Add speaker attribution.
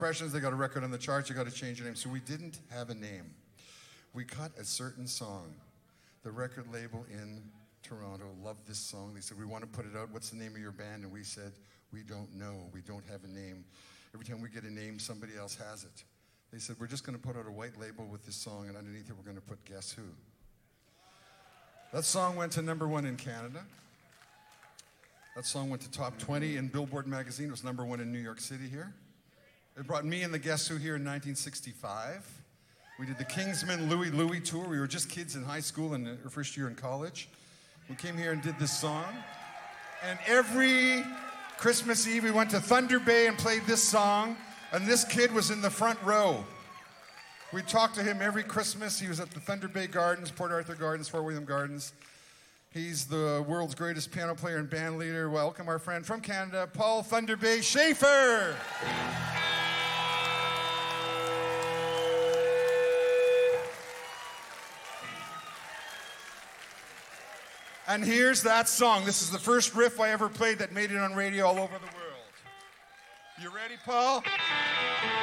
Speaker 1: impressions, they got a record on the charts, you got to change your name. So we didn't have a name. We cut a certain song. The record label in Toronto loved this song. They said, we want to put it out. What's the name of your band? And we said, we don't know. We don't have a name. Every time we get a name, somebody else has it. They said, we're just going to put out a white label with this song, and underneath it, we're going to put Guess Who. That song went to #1 in Canada. That song went to top 20 in Billboard magazine. It was #1 in New York City here. It brought me and the Guess Who here in 1965. We did the Kingsman Louie tour. We were just kids in high school and our first year in college. We came here and did this song. And every Christmas Eve, we went to Thunder Bay and played this song. And this kid was in the front row. We talked to him every Christmas. He was at the Thunder Bay Gardens, Port Arthur Gardens, Fort William Gardens. He's the world's greatest piano player and band leader. Welcome our friend from Canada, Paul Thunder Bay Schaefer. And here's that song. This is the first riff I ever played that made it on radio all over the world. You ready, Paul?